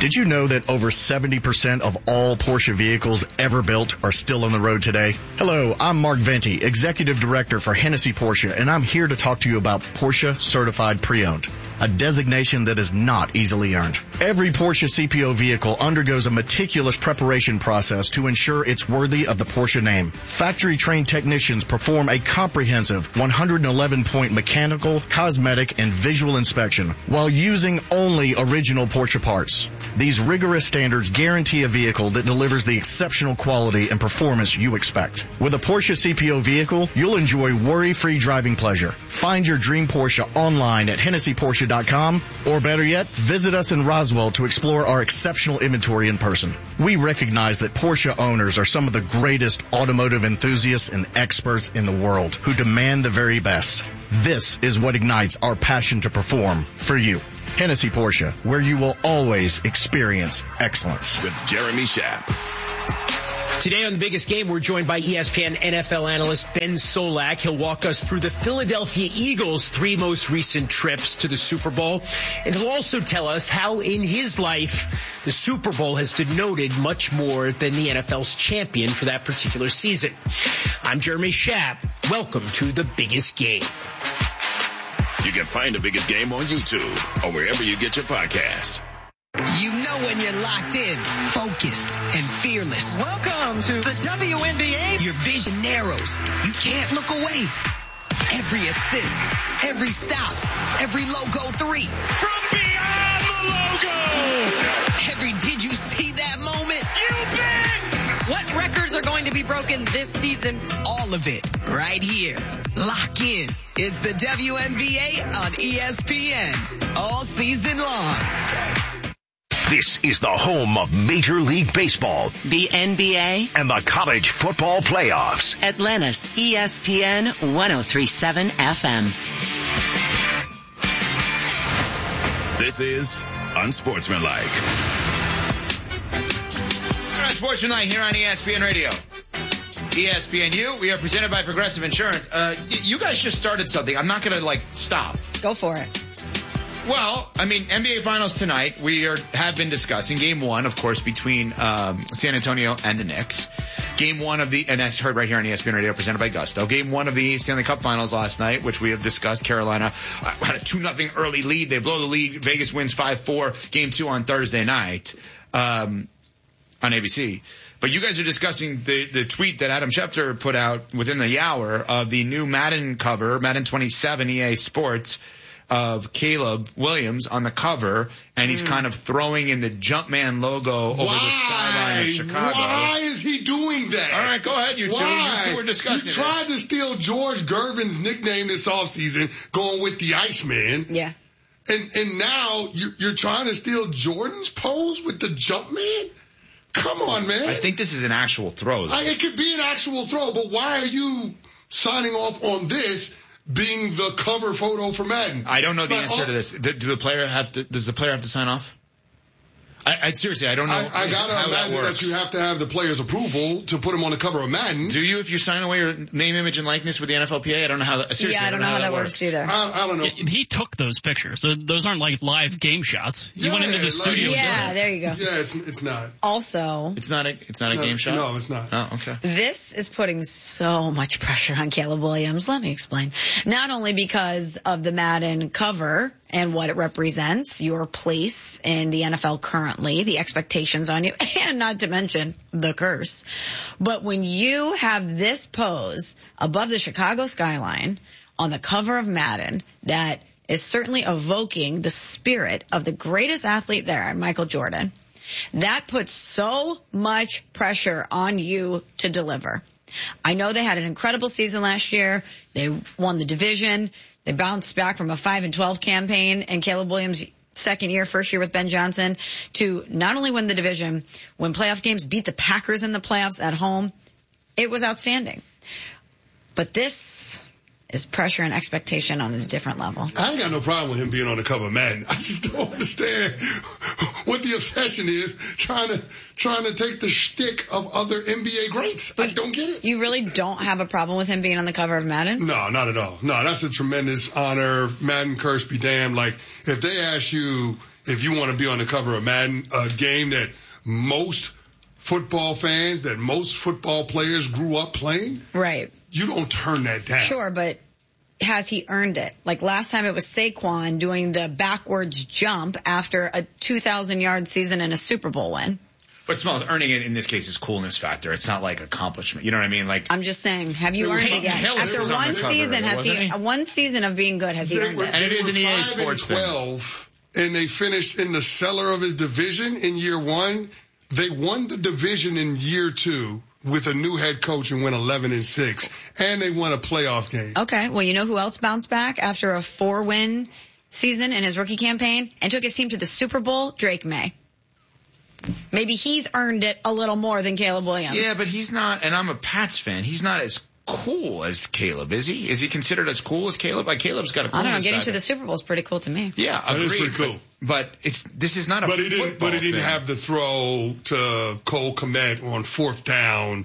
Did you know that over 70% of all Porsche vehicles ever built are still on the road today? Hello, I'm Mark Venti, Executive Director for Hennessy Porsche, and I'm here to talk to you about Porsche Certified Pre-Owned, a designation that is not easily earned. Every Porsche CPO vehicle undergoes a meticulous preparation process to ensure it's worthy of the Porsche name. Factory-trained technicians perform a comprehensive 111-point mechanical, cosmetic, and visual inspection while using only original Porsche parts. These rigorous standards guarantee a vehicle that delivers the exceptional quality and performance you expect. With a Porsche CPO vehicle, you'll enjoy worry-free driving pleasure. Find your dream Porsche online at HennessyPorsche.com, or better yet, visit us in Roswell to explore our exceptional inventory in person. We recognize that Porsche owners are some of the greatest automotive enthusiasts and experts in the world who demand the very best. This is what ignites our passion to perform for you. Hennessy Porsche, where you will always experience excellence. With Jeremy Schaap. Today on The Biggest Game, we're joined by ESPN NFL analyst Ben Solak. He'll walk us through the Philadelphia Eagles' 3 most recent trips to the Super Bowl. And he'll also tell us how in his life the Super Bowl has denoted much more than the NFL's champion for that particular season. I'm Jeremy Schaap. Welcome to The Biggest Game. You can find The Biggest Game on YouTube or wherever you get your podcasts. You know when you're locked in, focused, and fearless. Welcome to the WNBA. Your vision narrows. You can't look away. Every assist, every stop, every logo 3. From beyond the logo. Every did you see that moment? You bet. What records are going to be broken this season? All of it right here. Lock in. It's the WNBA on ESPN all season long. This is the home of Major League Baseball, the NBA, and the college football playoffs. Atlanta's ESPN 103.7 FM. This is Unsportsmanlike. Unsportsmanlike here on ESPN Radio. ESPNU, we are presented by Progressive Insurance. You guys just started something. I'm not going to, stop. Go for it. Well, NBA Finals tonight, we have been discussing Game 1, of course, between San Antonio and the Knicks. Game 1 and that's heard right here on ESPN Radio, presented by Gusto. Game 1 of the Stanley Cup Finals last night, which we have discussed. Carolina had a 2-0 early lead. They blow the lead. Vegas wins 5-4. Game 2 on Thursday night on ABC. But you guys are discussing the tweet that Adam Schefter put out within the hour of the new Madden cover, Madden 27 EA Sports, of Caleb Williams on the cover, and he's kind of throwing in the Jumpman logo over the skyline of Chicago. Why is he doing that? All right, go ahead, you two. You two were discussing You tried to steal George Gervin's nickname this offseason, going with the Iceman. Yeah. And now you're trying to steal Jordan's pose with the Jumpman? Come on, man. I think this is an actual throw. It could be an actual throw, but why are you signing off on this being the cover photo for Madden? I don't know the answer to this. Does the player have to sign off? I seriously, I don't know. I gotta imagine that you have to have the player's approval to put him on the cover of Madden. Do you, if you sign away your name, image, and likeness with the NFLPA? I don't know how that, seriously. Yeah, I don't know how that works either. I don't know. He took those pictures. Those aren't live game shots. He went into the studio. Yeah, there you go. Yeah, it's not. Also, it's not a game shot? No, it's not. Oh, okay. This is putting so much pressure on Caleb Williams. Let me explain. Not only because of the Madden cover and what it represents, your place in the NFL currently, the expectations on you, and not to mention the curse. But when you have this pose above the Chicago skyline on the cover of Madden, that is certainly evoking the spirit of the greatest athlete there, Michael Jordan, that puts so much pressure on you to deliver. I know they had an incredible season last year. They won the division. They bounced back from a 5-12 campaign, and Caleb Williams' first year with Ben Johnson, to not only win the division, win playoff games, beat the Packers in the playoffs at home. It was outstanding. But this is pressure and expectation on a different level. I ain't got no problem with him being on the cover of Madden. I just don't understand what the obsession is trying to take the shtick of other NBA greats. But I don't get it. You really don't have a problem with him being on the cover of Madden? No, not at all. No, that's a tremendous honor. Madden curse be damned. Like, if they ask you, if you want to be on the cover of Madden, a game that most football fans, that most football players grew up playing. Right. You don't turn that down. Sure, but has he earned it? Like last time it was Saquon doing the backwards jump after a 2,000-yard season and a Super Bowl win. But Smalls, earning it in this case is coolness factor. It's not like accomplishment. You know what I mean? Like, I'm just saying, have you earned it yet? Hillis was After on one the cover, season, has he, one season of being good, has he earned it? And it is an EA Sports thing. 5-12, and they finished in the cellar of his division in year one. They won the division in year two with a new head coach and went 11-6, and they won a playoff game. Okay, well, you know who else bounced back after a 4-win season in his rookie campaign and took his team to the Super Bowl? Drake May. Maybe he's earned it a little more than Caleb Williams. Yeah, but he's not, and I'm a Pats fan, he's not as cool as Caleb, is he? Is he considered as cool as Caleb? Like, Caleb's got a coolness I don't know, getting factor. to the Super Bowl is pretty cool to me. Yeah, That is agreed. pretty cool. But this is not a football But he didn't thing. have the throw to Cole Kmet on 4th down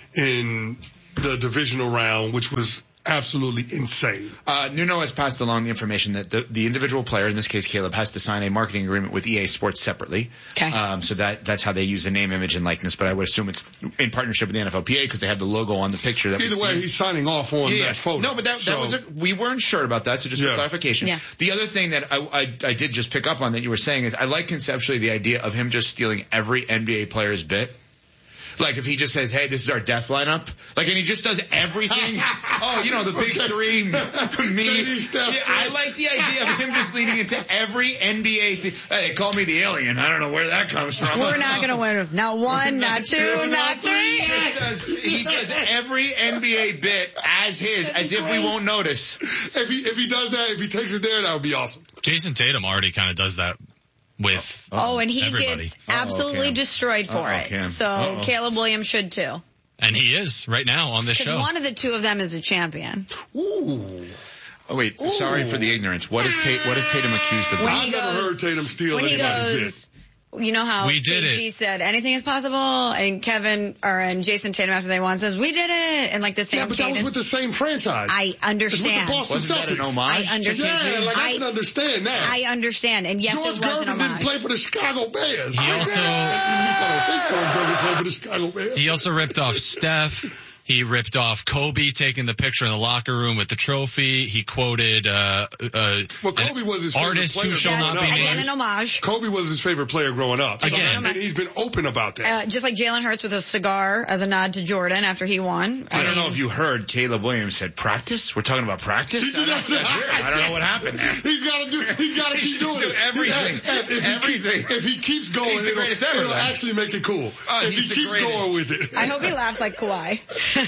in the divisional round, which was absolutely insane. Nuno has passed along the information that the individual player, in this case Caleb, has to sign a marketing agreement with EA Sports separately. Okay. So that's how they use the name, image, and likeness. But I would assume it's in partnership with the NFLPA because they have the logo on the picture. That Either way, he's signing off on that photo. No, but that was we weren't sure about that. So just for clarification. Yeah. The other thing that I did just pick up on that you were saying is I like conceptually the idea of him just stealing every NBA player's bit. Like if he just says, hey, this is our death lineup. Like, and he just does everything. Oh, you know, the big three, me. Yeah, I like the idea of him just leading into every NBA thing. Hey, they call me the alien. I don't know where that comes from. We're not going to win. Not one, not two, not three. He does every NBA bit as his, as if we won't notice. If he does that, if he takes it there, that would be awesome. Jason Tatum already kind of does that with and he everybody. gets absolutely destroyed for it. Cam. So Caleb Williams should too. And he is right now on this show. Because one of the two of them is a champion. Ooh. Oh wait, sorry for the ignorance. What is Tatum accused of? I've never heard Tatum steal anybody's bit. You know how KG said anything is possible, and Jason Tatum after they won says we did it, and like the same. Yeah, but that was with the same franchise. I understand. It's with the Boston Celtics. That an homage? I understand. Yeah, like I can understand that. I understand, and yes, George it was an Gervin homage. didn't play for the Chicago Bears. He also played for the Chicago Bears. He also ripped off Steph. He ripped off Kobe taking the picture in the locker room with the trophy. He quoted Kobe was his artist who shall not be Again, named. an homage. Kobe was his favorite player growing up. Again. And he's been open about that. Just like Jalen Hurts with a cigar as a nod to Jordan after he won. I don't know if you heard Caleb Williams said practice. We're talking about practice. That's weird. I don't know what happened there. He's got to keep doing it. Everything. If he keeps going, He's the greatest ever, it'll man. actually make it cool. Oh, if he's he the keeps greatest. going with it. I hope he laughs like Kawhi.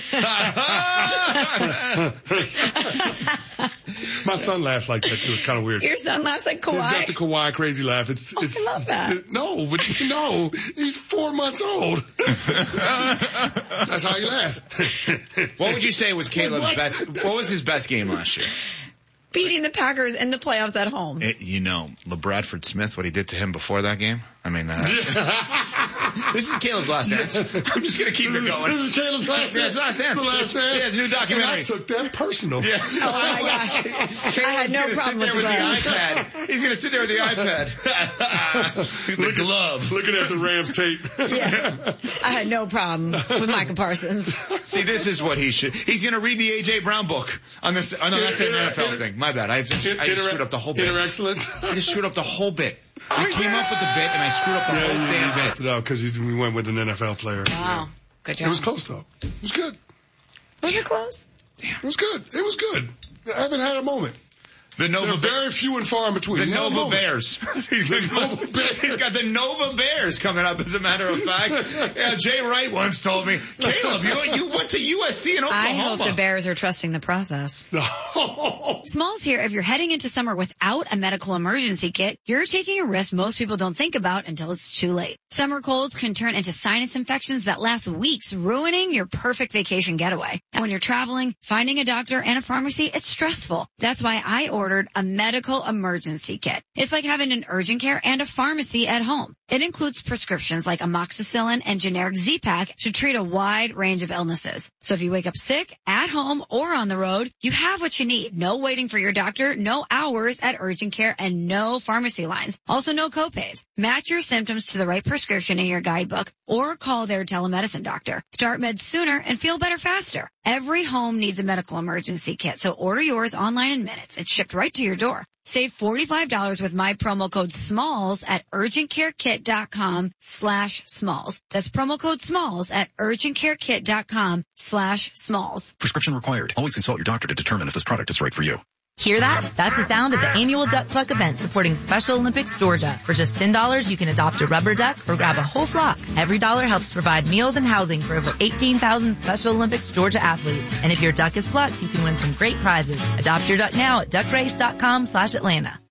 My son laughs like that too. It's kind of weird. Your son laughs like Kawhi. He's got the Kawhi crazy laugh. I love that. No, he's 4 months old. That's how he laughs. What would you say was Caleb's best? What was his best game last year? Beating the Packers in the playoffs at home. LeBradford Smith, what he did to him before that game. I mean, this is Caleb's last dance. I'm just going to keep it going. This is Caleb's last dance. Yeah, it's last dance. The last dance. He has a new documentary. And I took that personal. Yeah. Oh my gosh. I had no problem with the iPad. He's going to sit there with the iPad. The glove. Looking at the Rams tape. Yeah. I had no problem with Micah Parsons. See, this is what he should. He's going to read the A.J. Brown book on this. Oh, no, that's an NFL thing. My bad. I just screwed up the whole bit. Inner excellence. I just screwed up the whole bit. I came up with the bit and I screwed up the whole damn you bit. messed it up because we went with an NFL player. Wow. Good job. It was close though. It was good. Was it close? It was good. It was good. I haven't had a moment. The Nova They're very few and far in between. The Nova Bears. He's got the Nova Bears coming up, as a matter of fact. Yeah, Jay Wright once told me, Caleb, you went to USC in Oklahoma. I hope the Bears are trusting the process. Smalls here. If you're heading into summer without a medical emergency kit, you're taking a risk most people don't think about until it's too late. Summer colds can turn into sinus infections that last weeks, ruining your perfect vacation getaway. And when you're traveling, finding a doctor and a pharmacy, it's stressful. That's why I ordered ordered a medical emergency kit. It's like having an urgent care and a pharmacy at home. It includes prescriptions like amoxicillin and generic Z-Pak to treat a wide range of illnesses. So if you wake up sick, at home, or on the road, you have what you need. No waiting for your doctor, no hours at urgent care, and no pharmacy lines. Also no copays. Match your symptoms to the right prescription in your guidebook or call their telemedicine doctor. Start meds sooner and feel better faster. Every home needs a medical emergency kit, so order yours online in minutes. It's shipped right to your door. Save $45 with my promo code SMALLS at urgentcarekit.com/smalls. That's promo code SMALLS at urgentcarekit.com/smalls. Prescription required. Always consult your doctor to determine if this product is right for you. Hear that? That's the sound of the annual Duck Pluck event supporting Special Olympics Georgia. For just $10, you can adopt a rubber duck or grab a whole flock. Every dollar helps provide meals and housing for over 18,000 Special Olympics Georgia athletes. And if your duck is plucked, you can win some great prizes. Adopt your duck now at duckrace.com/Atlanta.